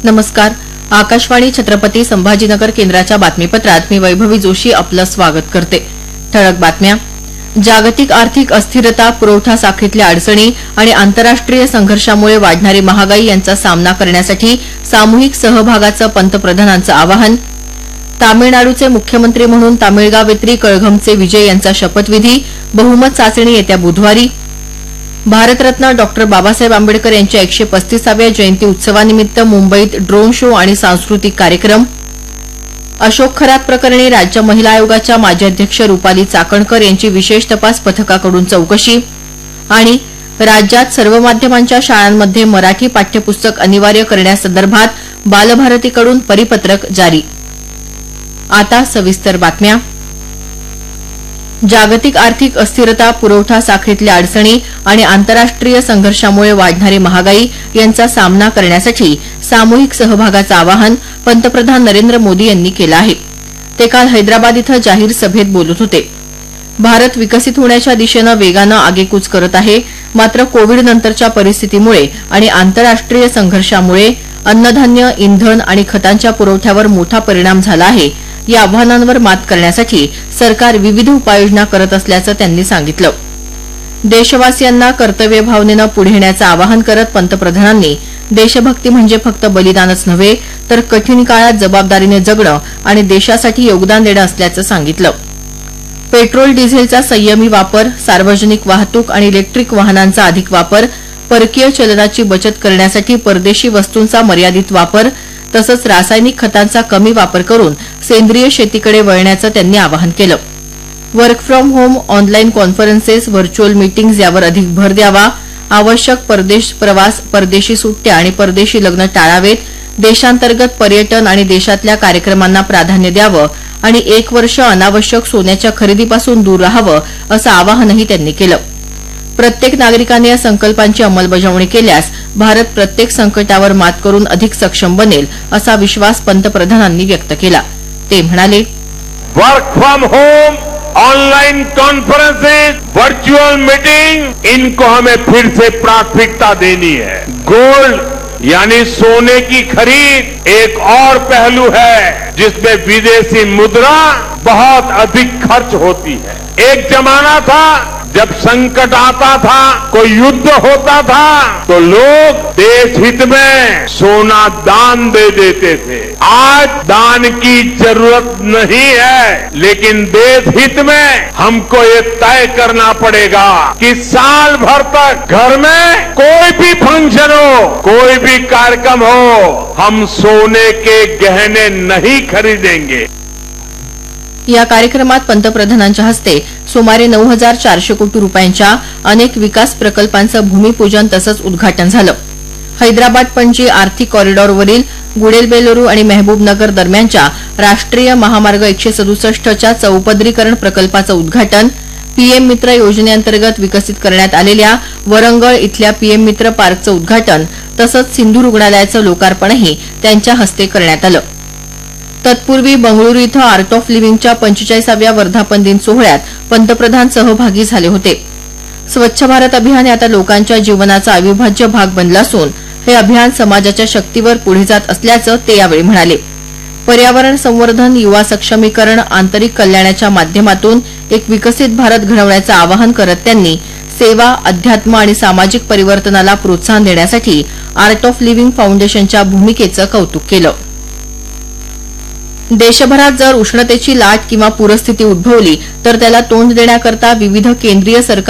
नमस्कार. आकाशवाणी छत्रपती संभाजीनगर केंद्राच्या बातमीपत्रात मी वैभवी जोशी आपलं स्वागत करते. ठळक बातम्या. जागतिक आर्थिक अस्थिरता, पुरवठा साखळीतल्या अडचणी आणि आंतरराष्ट्रीय संघर्षामुळे वाढणारी महागाई यांचा सामना करण्यासाठी सामूहिक सहभागाचं पंतप्रधानांचं आवाहन. तामिळनाडूचे मुख्यमंत्री म्हणून तामिळगावेत्री कळघमचे विजय यांचा शपथविधी, बहुमत चाचणी येत्या बुधवारी. भारतरत्न डॉ. बाबासाहेब आंबेडकर यांच्या 135व्या जयंती उत्सवानिमित्त मुंबईत ड्रोन शो आणि सांस्कृतिक कार्यक्रम. अशोक खरात प्रकरणी राज्य महिला आयोगाच्या माजी अध्यक्ष रुपाली चाकणकर यांची विशेष तपास पथकाकडून चौकशी. आणि राज्यात सर्व माध्यमांच्या शाळांमध्ये मराठी पाठ्यपुस्तक अनिवार्य करण्यासंदर्भात बालभारतीकडून परिपत्रक जारी. आता सविस्तर बातम्या. जागतिक आर्थिक अस्थिरता, पुरवठा साखळीतल्या अडचणी आणि आंतरराष्ट्रीय संघर्षामुळे वाढणारी महागाई यांचा सामना करण्यासाठी सामूहिक सहभागाचं आवाहन पंतप्रधान नरेंद्र मोदी यांनी केलं आहे. ते काल हैदराबाद इथं जाहीर सभेत बोलत होते. भारत विकसित होण्याच्या दिशेनं वेगानं आगेकूच करत आहे, मात्र कोविड नंतरच्या परिस्थितीमुळे आणि आंतरराष्ट्रीय संघर्षामुळे अन्नधान्य, इंधन आणि खतांच्या पुरवठ्यावर मोठा परिणाम झाला आहे. या आव्हानांवर मात करण्यासाठी सरकार विविध उपाययोजना करत असल्याचं त्यांनी सांगितलं. देशवासियांना कर्तव्य भावनेनं पुढे येण्याचं आवाहन करत पंतप्रधानांनी देशभक्ती म्हणजे फक्त बलिदानच नव्हे, तर कठीण काळात जबाबदारीने जगणं आणि देशासाठी योगदान देणं असल्याचं सांगितलं. पेट्रोल डिझेलचा संयमी वापर, सार्वजनिक वाहतूक आणि इलेक्ट्रिक वाहनांचा अधिक वापर, परकीय चलनाची बचत करण्यासाठी परदेशी वस्तूंचा मर्यादित वापर तसंच रासायनिक खतांचा कमी वापर करून सेंद्रिय शेतीकडे वळण्याचं त्यांनी आवाहन केलं. Work from home, online conferences, virtual meetings यावर अधिक भर द्यावा. आवश्यक परदेश प्रवास, परदेशी सुट्ट्या आणि परदेशी लग्न टाळावेत. देशांतर्गत पर्यटन आणि देशातल्या कार्यक्रमांना प्राधान्य द्यावं आणि 1 वर्ष अनावश्यक सोन्याच्या खरेदीपासून दूर राहावं असं आवाहनही त्यांनी केलं. प्रत्येक नागरिकाने या संकल्पांची अंमलबजावणी केल्यास भारत प्रत्येक संकटावर मात करून अधिक सक्षम बनेल असा विश्वास पंतप्रधानांनी व्यक्त केला. ते म्हणाले, work from home, online conferences, virtual meeting, इनको हमें फिर से प्राथमिकता देनी है. गोल्ड यानी सोने की खरीद एक और पहलू है जिसमें विदेशी मुद्रा बहुत अधिक खर्च होती है. एक जमाना था जब संकट आता था, कोई युद्ध होता था, तो लोग देश हित में सोना दान दे देते थे. आज दान की जरूरत नहीं है, लेकिन देश हित में हमको ये तय करना पड़ेगा कि साल भर तक घर में कोई भी फंक्शन हो, कोई भी कार्यक्रम हो, हम सोने के गहने नहीं खरीदेंगे. या कार्यक्रमात पंतप्रधानांच्या हस्ते सुमारे 9,400 कोटी रुपयांच्या अनेक विकास प्रकल्पांचं भूमिपूजन तसंच उद्घाटन झालं. हैदराबाद पणजी आर्थिक कॉरिडॉरवरील गुडेलबेलुरू आणि मेहबूबनगर दरम्यानच्या राष्ट्रीय महामार्ग 167च्या चौपदरीकरण प्रकल्पाचं उद्घाटन, पीएम मित्र योजनेअंतर्गत विकसित करण्यात आलेल्या वरंगळ इथल्या पीएम मित्र पार्कचं उद्घाटन तसंच सिंधू रुग्णालयाचं लोकार्पणही त्यांच्या हस्ते करण्यात आलं. तत्पूर्वी बंगळुरू इथं आर्ट ऑफ लिव्हिंगच्या 45व्या वर्धापन दिन सोहळ्यात पंतप्रधान सहभागी झाले होते. स्वच्छ भारत अभियान हे आता लोकांच्या जीवनाचा अविभाज्य भाग बनलं असून हे अभियान समाजाच्या शक्तीवर पुढे जात असल्याचं ते यावेळी म्हणाले. पर्यावरण संवर्धन, युवा सक्षमीकरण, आंतरिक कल्याणाच्या माध्यमातून एक विकसित भारत घडवण्याचं आवाहन करत त्यांनी सेवा, अध्यात्म आणि सामाजिक परिवर्तनाला प्रोत्साहन देण्यासाठी आर्ट ऑफ लिव्हिंग फाउंडेशनच्या भूमिकेचं कौतुक केलं. देशभरात जर उष्णतेची लाट किंवा पूरस्थिती उद्भवली तर त्याला तोंड देण्याकरता विविध केंद्रीय सरकार